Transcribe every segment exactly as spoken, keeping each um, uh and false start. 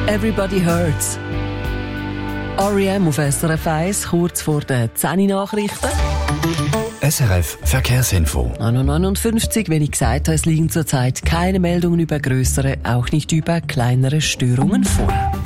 Everybody Hurts. R E M auf S R F eins, kurz vor den zehn Nachrichten. S R F Verkehrsinfo. neun Uhr neunundfünfzig, wenn ich gesagt habe, es liegen zurzeit keine Meldungen über größere, auch nicht über kleinere Störungen vor.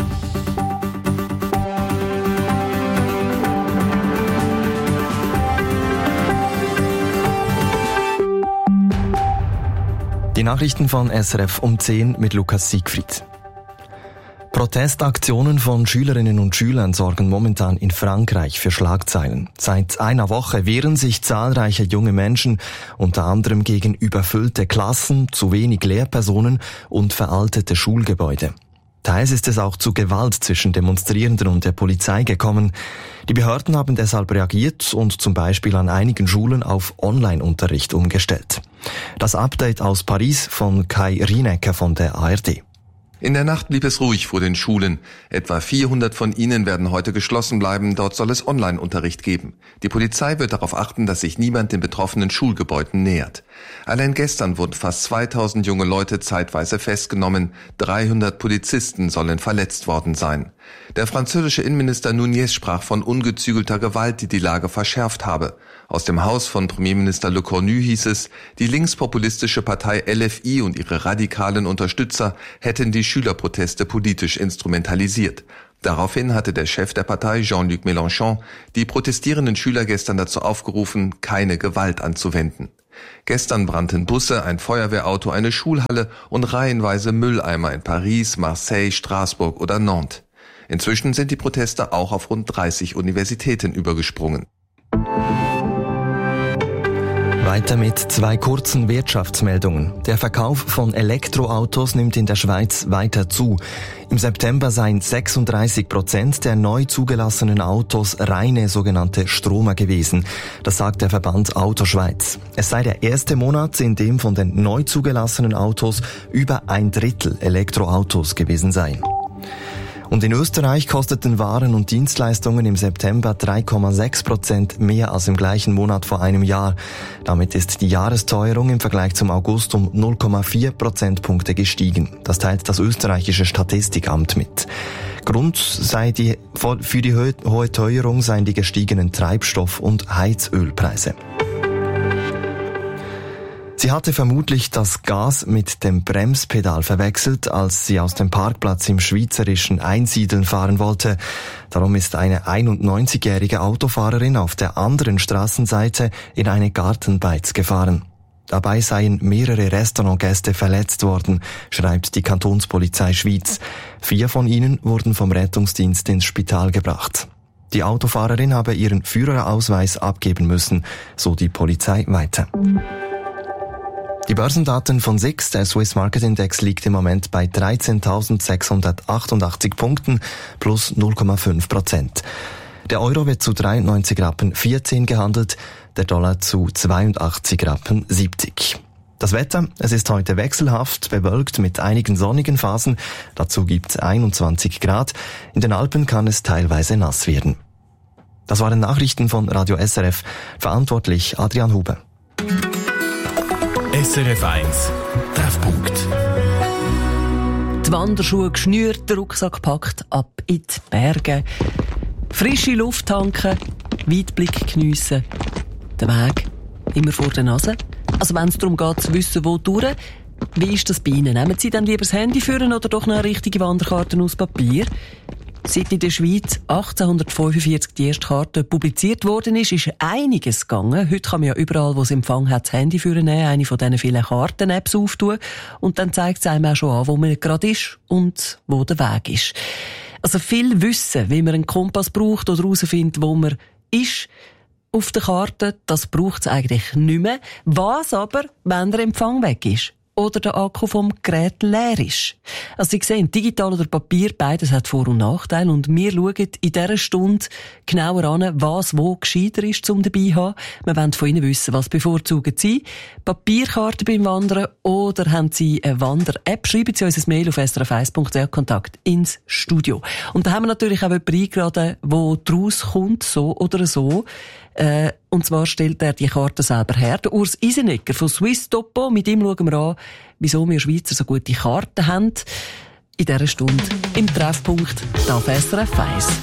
Die Nachrichten von S R F um zehn mit Lukas Siegfried. Protestaktionen von Schülerinnen und Schülern sorgen momentan in Frankreich für Schlagzeilen. Seit einer Woche wehren sich zahlreiche junge Menschen, unter anderem gegen überfüllte Klassen, zu wenig Lehrpersonen und veraltete Schulgebäude. Teils ist es auch zu Gewalt zwischen Demonstrierenden und der Polizei gekommen. Die Behörden haben deshalb reagiert und zum Beispiel an einigen Schulen auf Online-Unterricht umgestellt. Das Update aus Paris von Kai Rienecker von der A R D. In der Nacht blieb es ruhig vor den Schulen. Etwa vierhundert von ihnen werden heute geschlossen bleiben. Dort soll es Online-Unterricht geben. Die Polizei wird darauf achten, dass sich niemand den betroffenen Schulgebäuden nähert. Allein gestern wurden fast zweitausend junge Leute zeitweise festgenommen. dreihundert Polizisten sollen verletzt worden sein. Der französische Innenminister Nunez sprach von ungezügelter Gewalt, die die Lage verschärft habe. Aus dem Haus von Premierminister Le Cornu hieß es, die linkspopulistische Partei L F I und ihre radikalen Unterstützer hätten die Schülerproteste politisch instrumentalisiert. Daraufhin hatte der Chef der Partei, Jean-Luc Mélenchon, die protestierenden Schüler gestern dazu aufgerufen, keine Gewalt anzuwenden. Gestern brannten Busse, ein Feuerwehrauto, eine Schulhalle und reihenweise Mülleimer in Paris, Marseille, Straßburg oder Nantes. Inzwischen sind die Proteste auch auf rund dreißig Universitäten übergesprungen. Weiter mit zwei kurzen Wirtschaftsmeldungen. Der Verkauf von Elektroautos nimmt in der Schweiz weiter zu. Im September seien sechsunddreißig Prozent der neu zugelassenen Autos reine sogenannte Stromer gewesen. Das sagt der Verband Auto Schweiz. Es sei der erste Monat, in dem von den neu zugelassenen Autos über ein Drittel Elektroautos gewesen seien. Und in Österreich kosteten Waren und Dienstleistungen im September drei Komma sechs Prozent mehr als im gleichen Monat vor einem Jahr. Damit ist die Jahresteuerung im Vergleich zum August um null Komma vier Prozentpunkte gestiegen. Das teilt das österreichische Statistikamt mit. Grund sei die, für die hohe Teuerung seien die gestiegenen Treibstoff- und Heizölpreise. Sie hatte vermutlich das Gas mit dem Bremspedal verwechselt, als sie aus dem Parkplatz im schweizerischen Einsiedeln fahren wollte. Darum ist eine einundneunzigjährige Autofahrerin auf der anderen Straßenseite in eine Gartenbeiz gefahren. Dabei seien mehrere Restaurantgäste verletzt worden, schreibt die Kantonspolizei Schwyz. Vier von ihnen wurden vom Rettungsdienst ins Spital gebracht. Die Autofahrerin habe ihren Führerausweis abgeben müssen, so die Polizei weiter. Die Börsendaten von S I X, der Swiss Market Index, liegt im Moment bei dreizehntausendsechshundertachtundachtzig Punkten plus null Komma fünf Prozent. Der Euro wird zu dreiundneunzig Rappen vierzehn gehandelt, der Dollar zu zweiundachtzig Rappen siebzig. Das Wetter, es ist heute wechselhaft, bewölkt mit einigen sonnigen Phasen, dazu gibt es einundzwanzig Grad. In den Alpen kann es teilweise nass werden. Das waren Nachrichten von Radio S R F, verantwortlich Adrian Huber. S R F eins Treffpunkt. Die Wanderschuhe geschnürt, der Rucksack gepackt, ab in die Berge. Frische Luft tanken, Weitblick geniessen. Der Weg immer vor der Nase. Also wenn es darum geht, zu wissen, wo durch. Wie ist das bei Ihnen? Nehmen Sie dann lieber das Handy führen oder doch noch eine richtige Wanderkarte aus Papier? Seit in der Schweiz achtzehnhundertfünfundvierzig die erste Karte publiziert worden ist, ist einiges gegangen. Heute kann man ja überall, wo es Empfang hat, das Handy führen, eine von diesen vielen Karten-Apps auftun. Und dann zeigt es einem auch schon an, wo man gerade ist und wo der Weg ist. Also viel Wissen, wie man einen Kompass braucht oder herausfindet, wo man ist auf der Karte, das braucht es eigentlich nicht mehr. Was aber, wenn der Empfang weg ist? Oder der Akku vom Gerät leer ist. Also Sie sehen, digital oder Papier, beides hat Vor- und Nachteile. Und wir schauen in dieser Stunde genauer an, was wo gescheiter ist, um dabei zu haben. Wir wollen von Ihnen wissen, was bevorzugen Sie? Papierkarten beim Wandern oder haben Sie eine Wander-App? Schreiben Sie uns ein Mail auf s r f eins punkt c h, Kontakt ins Studio. Und da haben wir natürlich auch jemanden eingeladen, der daraus kommt, so oder so. Äh, und zwar stellt er die Karte selber her. Der Urs Isenegger von Swiss Topo. Mit ihm schauen wir an, wieso wir Schweizer so gute Karten haben. in dieser Stunde im Treffpunkt auf S R F eins.